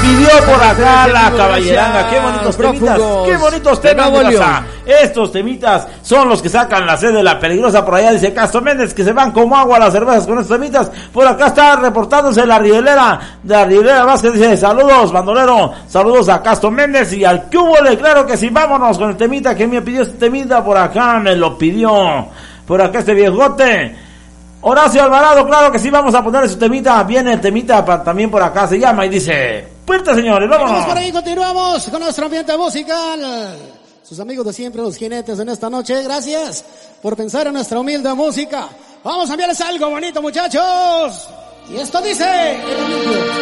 pidió por acá la caballeranga. Qué bonitos temitas, qué bonitos temas, raza. Estos temitas son los que sacan la sed de la peligrosa por allá, dice Castro Méndez, que se van como agua las cervezas con estos temitas. Por acá está reportándose la rielera Vázquez, dice saludos, bandolero, saludos a Castro Méndez y al Cúbole, claro que sí, vámonos con el temita que me pidió este temita por acá, me lo pidió por acá este viejote. Horacio Alvarado, claro que sí, vamos a ponerle su temita, viene el temita también por acá, se llama y dice, puerta señores, vámonos. Vamos por ahí, continuamos con nuestro ambiente musical. Sus amigos de siempre, los jinetes en esta noche, gracias por pensar en nuestra humilde música. Vamos a enviarles algo bonito, muchachos. Y esto dice...